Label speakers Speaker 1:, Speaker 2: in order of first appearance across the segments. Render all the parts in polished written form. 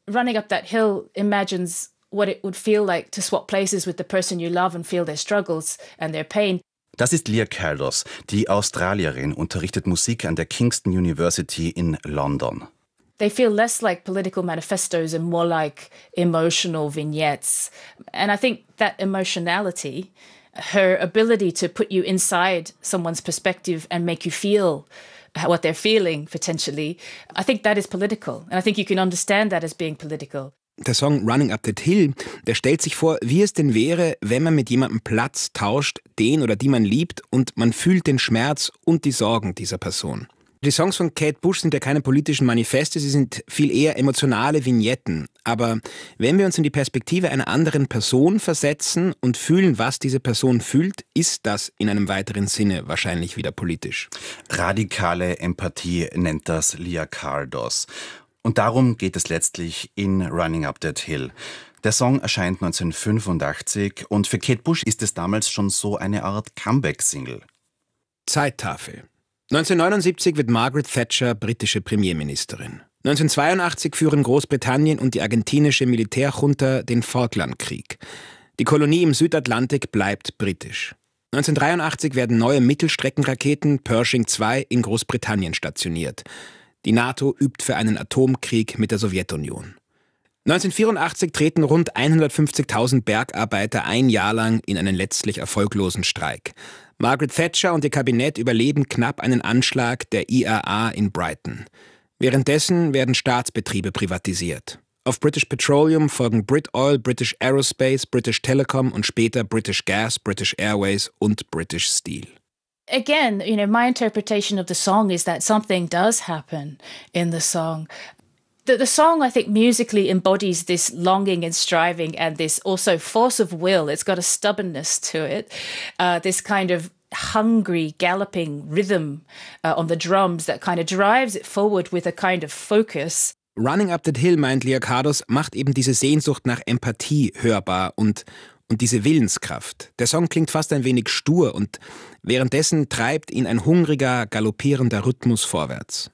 Speaker 1: Running Up That Hill imagines what it would feel like to swap places with the person you love and feel their struggles and their pain.
Speaker 2: Das ist Leah Caldos, die Australierin, unterrichtet Musik an der Kingston University in London.
Speaker 1: They feel less like political manifestos and more like emotional vignettes. And I think that emotionality, her ability to put you inside someone's perspective and make you feel what they're feeling potentially, I think that is political. And I think you can understand that as being political.
Speaker 3: Der Song Running Up That Hill, der stellt sich vor, wie es denn wäre, wenn man mit jemandem Platz tauscht, den oder die man liebt, und man fühlt den Schmerz und die Sorgen dieser Person. Die Songs von Kate Bush sind ja keine politischen Manifeste, sie sind viel eher emotionale Vignetten. Aber wenn wir uns in die Perspektive einer anderen Person versetzen und fühlen, was diese Person fühlt, ist das in einem weiteren Sinne wahrscheinlich wieder politisch.
Speaker 2: Radikale Empathie nennt das Leah Caldos. Und darum geht es letztlich in Running Up That Hill. Der Song erscheint 1985 und für Kate Bush ist es damals schon so eine Art Comeback-Single.
Speaker 3: Zeittafel. 1979 wird Margaret Thatcher britische Premierministerin. 1982 führen Großbritannien und die argentinische Militärjunta den Falklandkrieg. Die Kolonie im Südatlantik bleibt britisch. 1983 werden neue Mittelstreckenraketen Pershing II in Großbritannien stationiert. Die NATO übt für einen Atomkrieg mit der Sowjetunion. 1984 treten rund 150.000 Bergarbeiter ein Jahr lang in einen letztlich erfolglosen Streik. Margaret Thatcher und ihr Kabinett überleben knapp einen Anschlag der IAA in Brighton. Währenddessen werden Staatsbetriebe privatisiert. Auf British Petroleum folgen Brit Oil, British Aerospace, British Telecom und später British Gas, British Airways und British Steel.
Speaker 1: Again, my interpretation of the song is that something does happen in the song. The song, I think, musically embodies this longing and striving and this also force of will. It's got a stubbornness to it, this kind of hungry, galloping rhythm on the drums that kind of drives it forward with a kind of focus.
Speaker 3: Running Up That Hill, meint Leah Caldos, macht eben diese Sehnsucht nach Empathie hörbar und diese Willenskraft. Der Song klingt fast ein wenig stur und währenddessen treibt ihn ein hungriger, galoppierender Rhythmus vorwärts.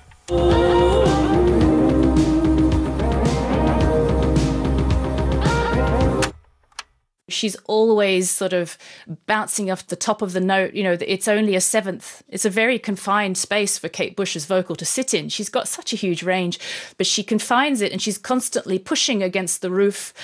Speaker 1: She's always sort of bouncing off the top of the note. It's only a seventh. It's a very confined space for Kate Bush's vocal to sit in. She's got such a huge range, but she confines it and she's constantly pushing against the roof